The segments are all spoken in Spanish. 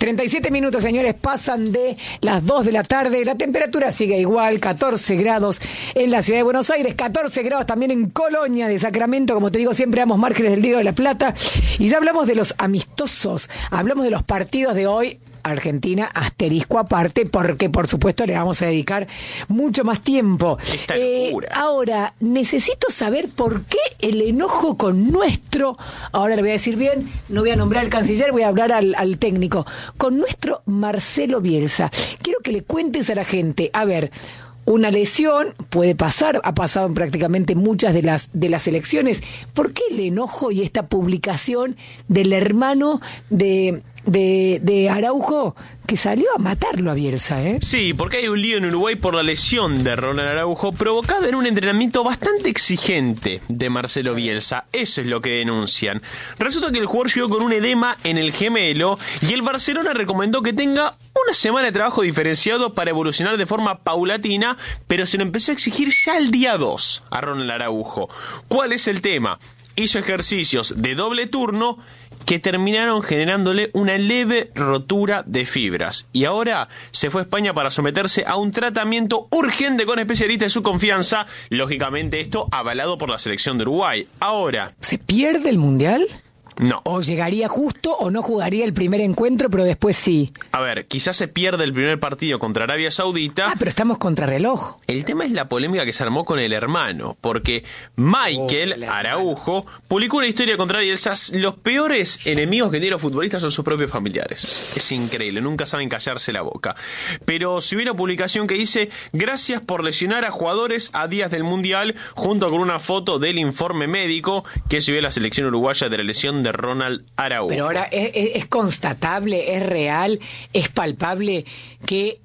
37 minutos, señores, pasan de las 2 de la tarde. La temperatura sigue igual, 14 grados en la ciudad de Buenos Aires, 14 grados también en Colonia de Sacramento. Como te digo, siempre damos márgenes del Río de la Plata. Y ya hablamos de los amistosos, hablamos de los partidos de hoy. Argentina, asterisco aparte, porque por supuesto le vamos a dedicar mucho más tiempo. Esta locura. Ahora, necesito saber por qué el enojo con nuestro, ahora le voy a decir bien, no voy a nombrar al canciller, voy a hablar al técnico, con nuestro Marcelo Bielsa. Quiero que le cuentes a la gente, a ver, una lesión puede pasar, ha pasado en prácticamente muchas de las elecciones. ¿Por qué el enojo y esta publicación del hermano de Araujo, que salió a matarlo a Bielsa, ¿eh? Sí, porque hay un lío en Uruguay por la lesión de Ronald Araujo provocada en un entrenamiento bastante exigente de Marcelo Bielsa. Eso es lo que denuncian. Resulta que el jugador llegó con un edema en el gemelo y el Barcelona recomendó que tenga una semana de trabajo diferenciado para evolucionar de forma paulatina, pero se lo empezó a exigir ya el día 2 a Ronald Araujo. ¿Cuál es el tema? Hizo ejercicios de doble turno que terminaron generándole una leve rotura de fibras. Y ahora se fue a España para someterse a un tratamiento urgente con especialistas de su confianza. Lógicamente esto avalado por la selección de Uruguay. Ahora, ¿se pierde el Mundial? No. ¿O llegaría justo o no jugaría el primer encuentro, pero después sí? A ver, quizás se pierde el primer partido contra Arabia Saudita. Ah, pero estamos contra reloj. El tema es la polémica que se armó con el hermano, porque Michael Araujo publicó una historia contra Bielsa. Los peores enemigos que tienen los futbolistas son sus propios familiares. Es increíble, nunca saben callarse la boca. Pero si hubiera una publicación que dice: gracias por lesionar a jugadores a días del Mundial, junto con una foto del informe médico que subió la selección uruguaya de la lesión de Ronald Araujo. Pero ahora es constatable, es real, es palpable que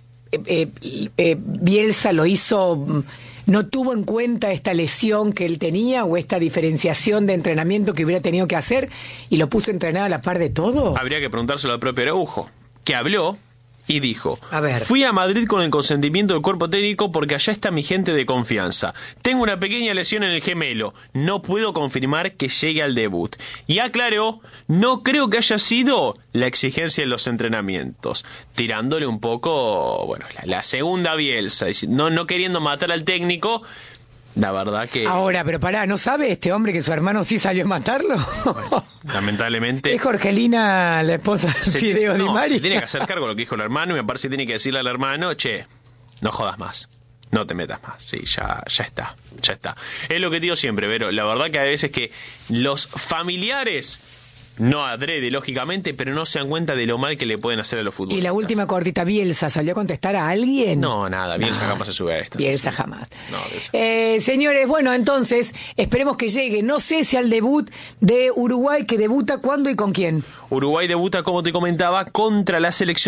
Bielsa lo hizo, no tuvo en cuenta esta lesión que él tenía o esta diferenciación de entrenamiento que hubiera tenido que hacer y lo puso a entrenar a la par de todo. Habría que preguntárselo al propio Araujo, que habló y dijo: a ver, fui a Madrid con el consentimiento del cuerpo técnico porque allá está mi gente de confianza. Tengo una pequeña lesión en el gemelo. No puedo confirmar que llegue al debut. Y aclaró: no creo que haya sido la exigencia en los entrenamientos. Tirándole un poco, bueno, la segunda Bielsa. No queriendo matar al técnico. La verdad que... Ahora, pero pará, ¿no sabe este hombre que su hermano sí salió a matarlo? Bueno, lamentablemente... ¿Es Jorgelina la esposa de Fideo Di María? Se tiene que hacer cargo de lo que dijo el hermano y me parece que tiene que decirle al hermano: che, no jodas más, no te metas más. Sí, ya está. Es lo que digo siempre, Vero. La verdad que a veces que los familiares... no adrede, lógicamente, pero no se dan cuenta de lo mal que le pueden hacer a los futbolistas. Y la última cortita, ¿Bielsa salió a contestar a alguien? No, nada, Bielsa jamás se sube a esto. Bielsa jamás. No, Bielsa. Señores, bueno, entonces, esperemos que llegue, no sé si al debut de Uruguay, que debuta cuándo y con quién. Uruguay debuta, como te comentaba, contra la selección